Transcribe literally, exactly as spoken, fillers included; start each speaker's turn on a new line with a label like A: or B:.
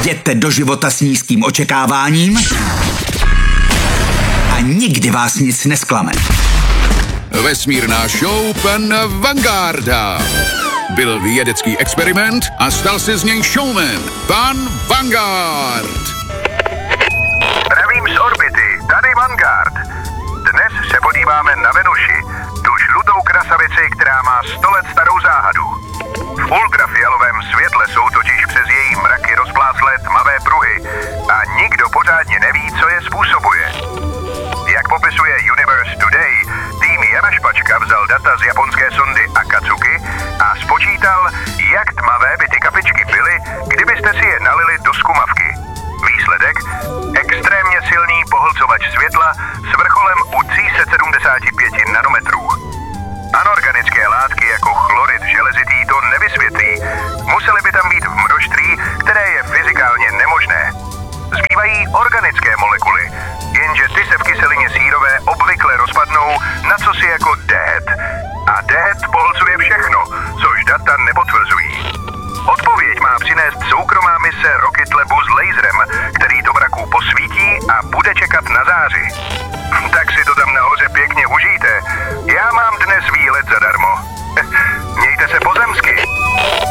A: Jděte do života s nízkým očekáváním a nikdy vás nic nesklame.
B: Vesmírná show pana Vangarda. Byl vědecký experiment a stal se z něj showman. Pan Vanguard.
C: Zdravím z orbity, tady Vanguard. Dnes se podíváme na Venuši, tu žlutou krasavici, která má sto let starou záhadu. V ultrafialovém světle jsou totiž přes její mraky rozpláclé tmavé pruhy a nikdo pořádně neví, co je způsobuje. Jak popisuje Universe Today, tým Jana Špačka vzal data z japonské sondy Akatsuki a spočítal, jak tmavé by ty kapičky byly, kdybyste si je nalili do zkumavky. Výsledek? Extrémně silný pohlcovač světla